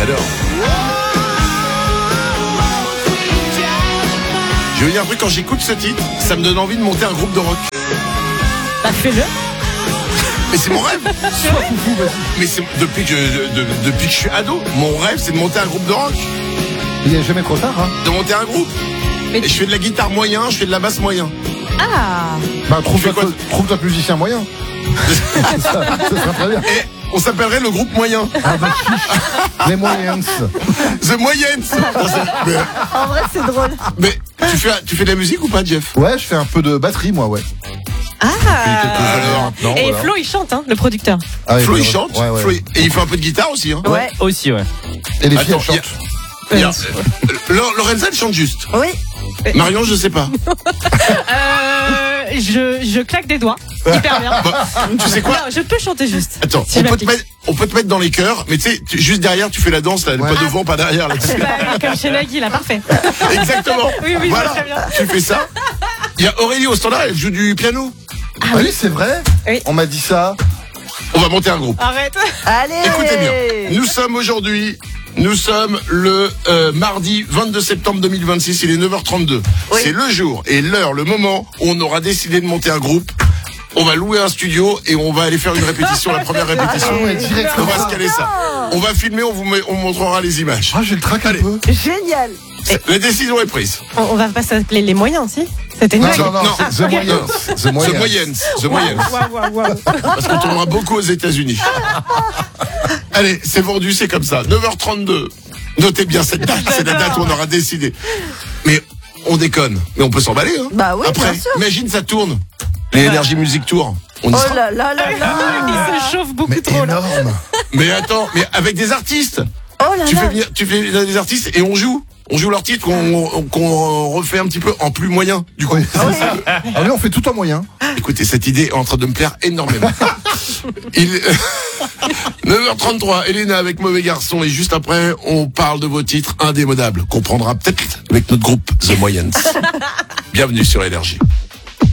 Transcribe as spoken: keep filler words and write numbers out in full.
J'adore. Je veux dire un truc, quand j'écoute ce titre, ça me donne envie de monter un groupe de rock. Bah fais-le. Mais c'est mon rêve. Mais c'est depuis que je, de, depuis que je suis ado, mon rêve c'est de monter un groupe de rock. Il n'est jamais trop tard, hein. De monter un groupe. Mais Et je fais de la guitare moyen, je fais de la basse moyen. Ah. Bah, trouve-toi quoi trouve musicien moyen. ça, ça sera très bien. Et on s'appellerait le groupe moyen. Ah, bah, chiche. Les moyens. The Moyens. Mais, En vrai, c'est drôle. mais tu fais, tu fais de la musique ou pas, Jeff? Ouais, je fais un peu de batterie, moi, ouais. Ah. Alors, maintenant, Et voilà. Flo, il chante, hein, le producteur. Ah, Flo ouais, il chante, ouais, ouais. Flo, il- et il fait un peu de guitare aussi. Hein. Ouais. Aussi, ouais. Et les filles, Attends, elles y a- chantent. Il y a- euh, Lo- Lorenza elle chante juste. Oui. Marion je sais pas. Euh, je, je claque des doigts. Hyper bien. Bah, tu sais quoi? Non, je peux chanter juste. Attends, Si on je peut, te m'applique. mettre, on peut te mettre dans les chœurs, mais tu sais, tu- juste derrière tu fais la danse, là, Ouais. pas devant, pas derrière. Là, Bah, oui, comme chez Nagui, là, parfait. exactement. Oui, oui, je voilà, vois très bien. tu fais ça. Il y a Aurélie au standard, elle joue du piano. Ah Ah oui. oui, c'est vrai. Oui. On m'a dit ça. On va monter un groupe. Arrête. Allez. Écoutez bien, nous sommes aujourd'hui, nous sommes le euh, mardi vingt-deux septembre deux mille vingt-six, il est neuf heures trente-deux. Oui. C'est le jour et l'heure, le moment où on aura décidé de monter un groupe. On va louer un studio et on va aller faire une répétition, la première répétition. Ah ouais, direct On comme va ça. se caler ça. On va filmer, on vous met, on montrera les images. Ah, j'ai le trac un Allez. peu. Génial. La décision est prise. On, on va pas s'appeler les moyens, si? C'était une Non, blague. non, non, Non. c'est The Ah, ok. Moyens. The The Moyens. Moyens, The Moyens. Waouh, waouh, waouh. Parce qu'on tournera beaucoup aux États-Unis. Allez, c'est vendu, c'est comme ça. neuf heures trente-deux. Notez bien cette date, c'est la date où on aura décidé. Mais on déconne, mais on peut s'emballer. Hein. Bah oui, Après, bien sûr. imagine ça tourne. Les Energy Music Tour. On y Oh sera. là là là là. Il se chauffe beaucoup Mais trop, là. énorme. Mais attends, mais avec des artistes. Oh là Tu là. fais venir, tu fais venir des artistes et on joue. On joue leur titre qu'on qu'on refait un petit peu en plus moyen, du coup. Oui. Ah oui, on fait tout en moyen. Écoutez, cette idée est en train de me plaire énormément. Il... neuf heures trente-trois, Elena avec Mauvais Garçon, et juste après, on parle de vos titres indémodables, qu'on prendra peut-être avec notre groupe The Moyens. Bienvenue sur Énergie.